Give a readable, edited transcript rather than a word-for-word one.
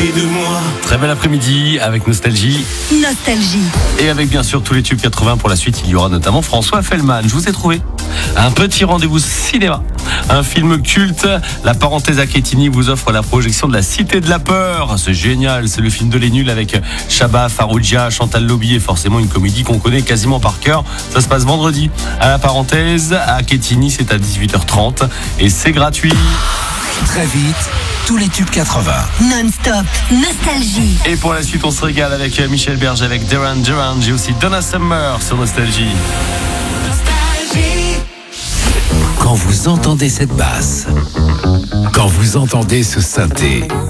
côté de moi. Très bel après-midi avec Nostalgie. Nostalgie. Et avec bien sûr tous les tubes 80 pour la suite, il y aura notamment François Fellman. Je vous ai trouvé un petit rendez-vous cinéma. Un film culte. La parenthèse à Quetigny vous offre la projection de La Cité de la Peur. C'est génial, c'est le film de Les Nuls avec Chabat, Farougia, Chantal Lobby et forcément une comédie qu'on connaît quasiment par cœur. Ça se passe vendredi à la parenthèse. À Quetigny, c'est à 18h30 et c'est gratuit. Très vite, tous les tubes 80. Non-stop. Nostalgie. Et pour la suite, on se régale avec Michel Berger, avec Duran Duran. J'ai aussi Donna Summer sur Nostalgie. Quand vous entendez cette basse, quand vous entendez ce synthé,